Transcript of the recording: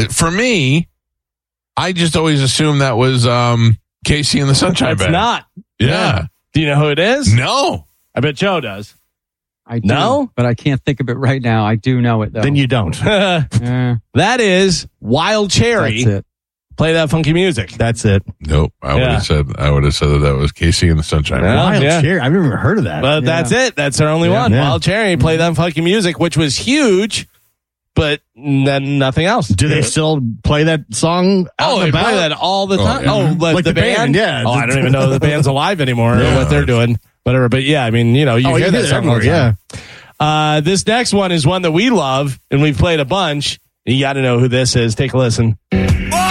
for me, I just always assumed that was Casey and the Sunshine Band. It's not. Yeah. Do you know who it is? No. I bet Joe does. I do, No? but I can't think of it right now. I do know it, though. Then you don't. That is Wild Cherry. That's it. Play That Funky Music. That's it. Nope. I would have said that was Casey and the Sunshine Band. Yeah. Wild Cherry. I've never heard of that. But that's it. That's our only one. Yeah. Wild Cherry, Play That Funky Music, which was huge, but then nothing else. Do they still play that song out Oh, and they about? play that all the time. yeah. Oh, Like the the band, yeah. Oh, I don't even know if the band's alive anymore or what they're doing. Whatever. But yeah, I mean, you hear that song all the time. Yeah. This next one is one that we love, and we've played a bunch. You got to know who this is. Take a listen.